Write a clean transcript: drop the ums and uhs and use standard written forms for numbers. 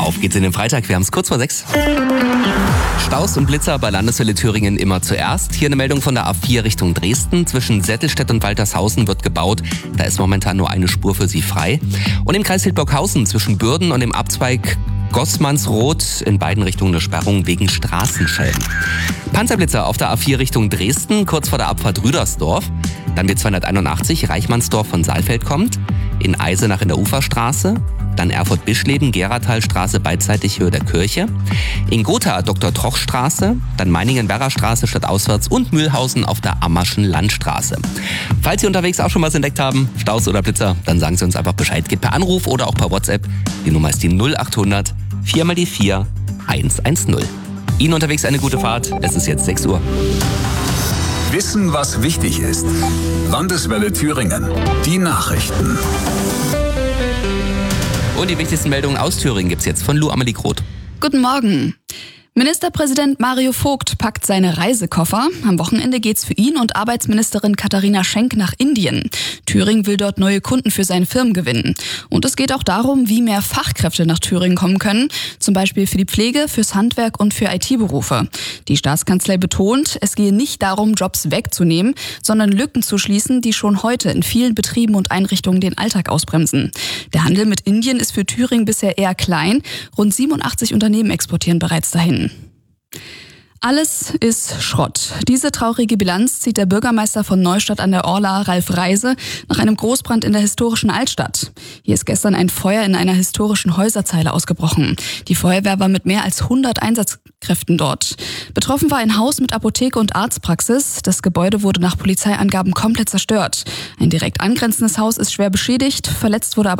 Auf geht's in den Freitag, wir haben es kurz vor 6. Staus und Blitzer bei Landeswelle Thüringen immer zuerst. Hier eine Meldung von der A4 Richtung Dresden. Zwischen Settelstedt und Waltershausen wird gebaut. Da ist momentan nur eine Spur für Sie frei. Und im Kreis Hildburghausen zwischen Bürden und dem Abzweig Gossmannsroth in beiden Richtungen eine Sperrung wegen Straßenschellen. Panzerblitzer auf der A4 Richtung Dresden, kurz vor der Abfahrt Rüdersdorf. Dann B281 Reichmannsdorf von Saalfeld kommt. In Eisenach in der Uferstraße. Dann Erfurt-Bischleben, Gerathalstraße beidseitig Höhe der Kirche. In Gotha Dr.-Troch-Straße, dann Meiningen-Werra-Straße stadtauswärts und Mühlhausen auf der Ammerschen Landstraße. Falls Sie unterwegs auch schon was entdeckt haben, Staus oder Blitzer, dann sagen Sie uns einfach Bescheid. Geht per Anruf oder auch per WhatsApp. Die Nummer ist die 0800 4x4 110. Ihnen unterwegs eine gute Fahrt. Es ist jetzt 6 Uhr. Wissen, was wichtig ist. Landeswelle Thüringen. Die Nachrichten. Und die wichtigsten Meldungen aus Thüringen gibt's jetzt von Lou Amelie Groth. Guten Morgen. Ministerpräsident Mario Vogt packt seine Reisekoffer. Am Wochenende geht's für ihn und Arbeitsministerin Katharina Schenk nach Indien. Thüringen will dort neue Kunden für seine Firmen gewinnen. Und es geht auch darum, wie mehr Fachkräfte nach Thüringen kommen können. Zum Beispiel für die Pflege, fürs Handwerk und für IT-Berufe. Die Staatskanzlei betont, es gehe nicht darum, Jobs wegzunehmen, sondern Lücken zu schließen, die schon heute in vielen Betrieben und Einrichtungen den Alltag ausbremsen. Der Handel mit Indien ist für Thüringen bisher eher klein. Rund 87 Unternehmen exportieren bereits dahin. Alles ist Schrott. Diese traurige Bilanz zieht der Bürgermeister von Neustadt an der Orla, Ralf Reise, nach einem Großbrand in der historischen Altstadt. Hier ist gestern ein Feuer in einer historischen Häuserzeile ausgebrochen. Die Feuerwehr war mit mehr als 100 Einsatzkräften dort. Betroffen war ein Haus mit Apotheke und Arztpraxis. Das Gebäude wurde nach Polizeiangaben komplett zerstört. Ein direkt angrenzendes Haus ist schwer beschädigt, verletzt wurde aber